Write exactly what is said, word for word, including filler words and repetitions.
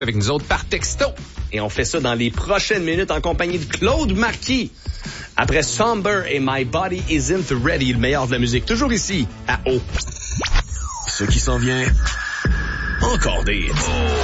avec nous autres par texto. Et on fait ça dans les prochaines minutes en compagnie de Claude Marquis. Après Somber et My Body Isn't Ready, le meilleur de la musique. Toujours ici, à O. Ce qui s'en vient, encore des hits.